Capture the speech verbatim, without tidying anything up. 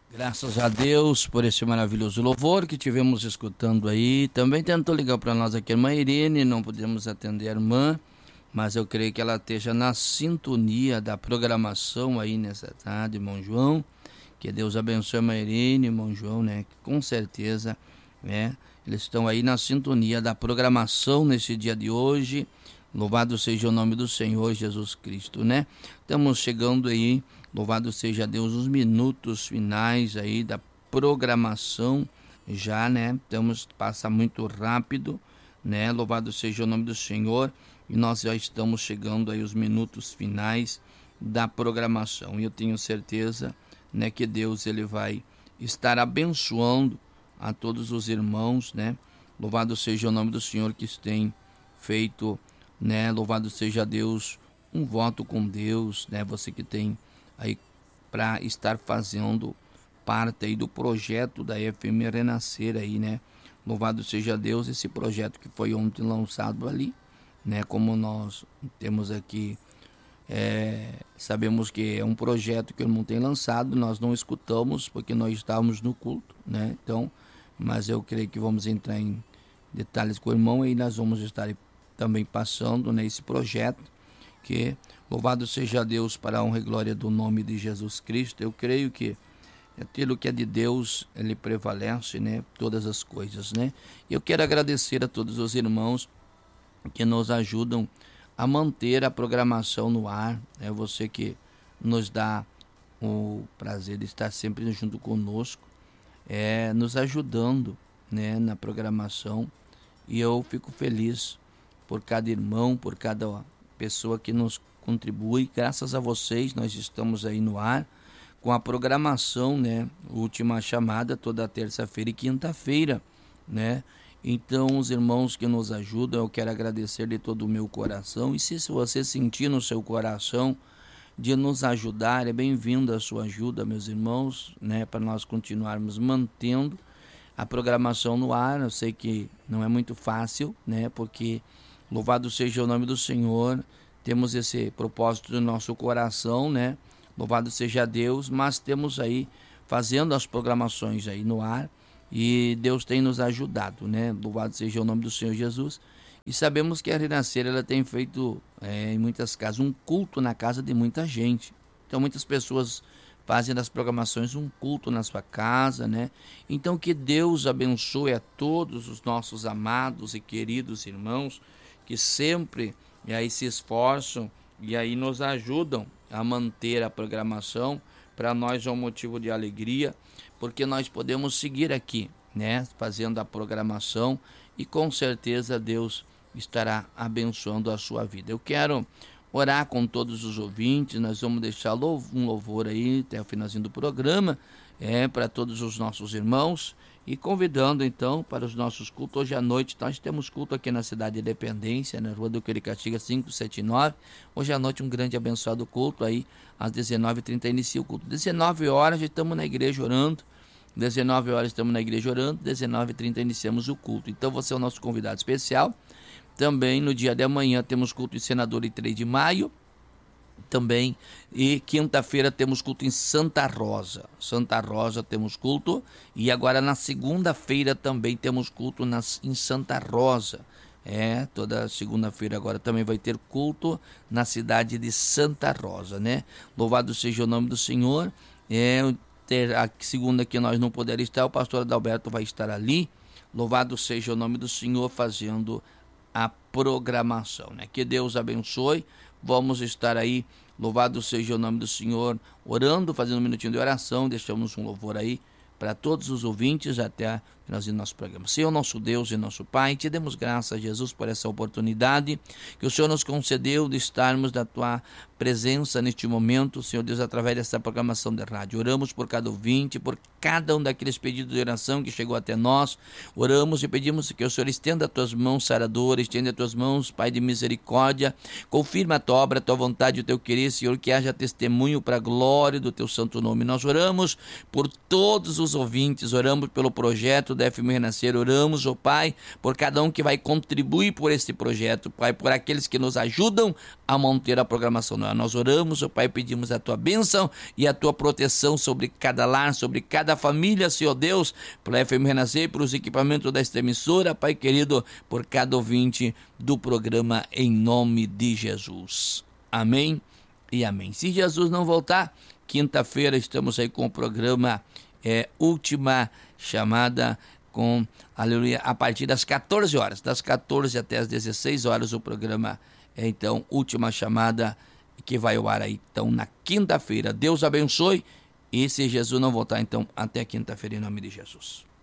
Graças a Deus por esse maravilhoso louvor que tivemos escutando aí. Também tentou ligar para nós aqui a irmã Irene, não podemos atender a irmã, mas eu creio que ela esteja na sintonia da programação aí nessa tarde, irmão João. Que Deus abençoe a irmã Irene, irmão João, né? Com certeza, né? Eles estão aí na sintonia da programação nesse dia de hoje. Louvado seja o nome do Senhor Jesus Cristo, né? Estamos chegando aí, louvado seja Deus, os minutos finais aí da programação já, né? Estamos, passa muito rápido, né? Louvado seja o nome do Senhor, e nós já estamos chegando aí os minutos finais da programação. E eu tenho certeza, né, que Deus ele vai estar abençoando a todos os irmãos, né? Louvado seja o nome do Senhor que tem feito, né? Louvado seja Deus, um voto com Deus, né? Você que tem aí para estar fazendo parte aí do projeto da F M Renascer aí, né? Louvado seja Deus, esse projeto que foi ontem lançado ali, né? Como nós temos aqui, é, sabemos que é um projeto que o irmão tem lançado, nós não escutamos porque nós estávamos no culto, né? Então, mas eu creio que vamos entrar em detalhes com o irmão e nós vamos estar também passando nesse projeto, que louvado seja Deus para a honra e glória do nome de Jesus Cristo. Eu creio que aquilo que é de Deus, ele prevalece, né? Todas as coisas, né? Eu quero agradecer a todos os irmãos que nos ajudam a manter a programação no ar, é, né? Você que nos dá o prazer de estar sempre junto conosco, é, nos ajudando, né, na programação, e eu fico feliz por cada irmão, por cada pessoa que nos contribui. Graças a vocês, nós estamos aí no ar com a programação, né? Última chamada toda terça-feira e quinta-feira, né? Então, os irmãos que nos ajudam, eu quero agradecer de todo o meu coração. E se você sentir no seu coração de nos ajudar, é bem-vinda a sua ajuda, meus irmãos, né? Para nós continuarmos mantendo a programação no ar. Eu sei que não é muito fácil, né? Porque louvado seja o nome do Senhor, temos esse propósito no nosso coração, né? Louvado seja Deus, mas temos aí fazendo as programações aí no ar e Deus tem nos ajudado, né? Louvado seja o nome do Senhor Jesus. E sabemos que a Renascer, ela tem feito, é, em muitas casas, um culto na casa de muita gente. Então muitas pessoas fazem das programações um culto na sua casa, né? Então que Deus abençoe a todos os nossos amados e queridos irmãos que sempre e aí se esforçam e aí nos ajudam a manter a programação. Para nós é um motivo de alegria, porque nós podemos seguir aqui, né, fazendo a programação, e com certeza Deus estará abençoando a sua vida. Eu quero orar com todos os ouvintes, nós vamos deixar um louvor aí até o finalzinho do programa, é, para todos os nossos irmãos, e convidando então para os nossos cultos. Hoje à noite nós temos culto aqui na cidade de Independência, na rua do Quiricatinga quinhentos e setenta e nove. Hoje à noite um grande abençoado culto aí, às dezenove e trinta inicia o culto. dezenove horas já estamos na igreja orando, dezenove horas estamos na igreja orando, dezenove e trinta iniciamos o culto. Então você é o nosso convidado especial. Também no dia de amanhã temos culto em Senador em três de maio, também, e quinta-feira temos culto em Santa Rosa, Santa Rosa temos culto, e agora na segunda-feira também temos culto nas, em Santa Rosa, é, toda segunda-feira agora também vai ter culto na cidade de Santa Rosa, né? Louvado seja o nome do Senhor. É, ter, a segunda que nós não pudermos estar, o pastor Adalberto vai estar ali, louvado seja o nome do Senhor, fazendo a programação, né? Que Deus abençoe. Vamos estar aí, louvado seja o nome do Senhor, orando, fazendo um minutinho de oração. Deixamos um louvor aí para todos os ouvintes até o finalzinho do nosso programa. Senhor, nosso Deus e nosso Pai, te demos graças, Jesus, por essa oportunidade que o Senhor nos concedeu de estarmos na tua presença neste momento, Senhor Deus, através dessa programação de rádio. Oramos por cada ouvinte, por cada um daqueles pedidos de oração que chegou até nós. Oramos e pedimos que o Senhor estenda as tuas mãos saradoras, estenda as tuas mãos, Pai de misericórdia, confirma a tua obra, a tua vontade, o teu querer, Senhor, que haja testemunho para a glória do teu santo nome. Nós oramos por todos os ouvintes, oramos pelo projeto da F M Renascer. Oramos, ó Pai, por cada um que vai contribuir por este projeto, Pai, por aqueles que nos ajudam a manter a programação. Nós oramos, ó Pai, pedimos a tua bênção e a tua proteção sobre cada lar, sobre cada família, Senhor Deus, pela F M Renascer, por os equipamentos desta emissora, Pai querido, por cada ouvinte do programa, em nome de Jesus. Amém e amém. Se Jesus não voltar, quinta-feira estamos aí com o programa é, Última Chamada, com, aleluia, a partir das catorze horas, das catorze até as dezesseis horas, o programa é então Última Chamada, que vai ao ar aí então na quinta-feira. Deus abençoe, e se Jesus não voltar, então até quinta-feira, em nome de Jesus.